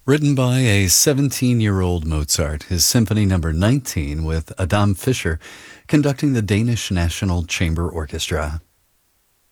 Written by a 17-year-old Mozart, his Symphony Number 19 with Adam Fischer conducting the Danish National Chamber Orchestra.